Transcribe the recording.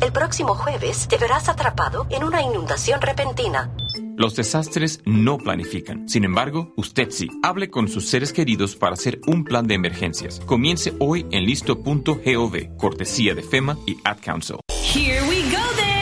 El próximo jueves te verás atrapado en una inundación repentina. Los desastres no planifican. Sin embargo, usted sí. Hable con sus seres queridos para hacer un plan de emergencias. Comience hoy en listo.gov, cortesía de FEMA y Ad Council. Here we go then.